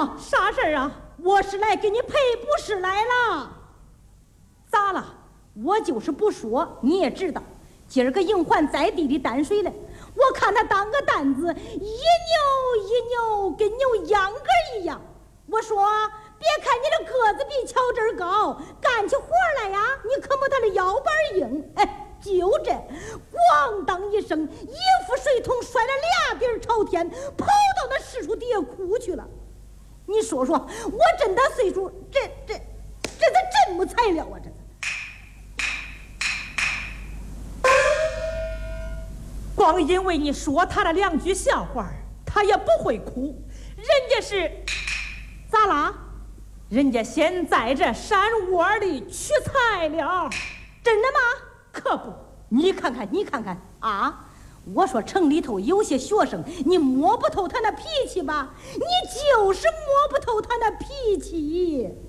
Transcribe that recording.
啊，啥事儿啊？我是来给你赔不是来了。咋了？我就是不说，你也知道，今儿个营环在地里担水了，我看他当个担子，一扭一扭，跟扭秧歌一样。我说，别看你这个子比乔真高，干起活来呀，你可没他的腰板硬。哎，就这，咣当一声，一副水桶摔了俩底儿朝天，跑到那柿树底下哭去了。你说说，我真大岁数，这真没材料啊！这光因为你说他的两句笑话，他也不会哭。人家是咋啦？ 人家先在这山窝里取材料。 真的吗？ 可不， 你看看啊！我说城里头有些学生，你摸不透他那脾气吧？你就是摸不透他那脾气。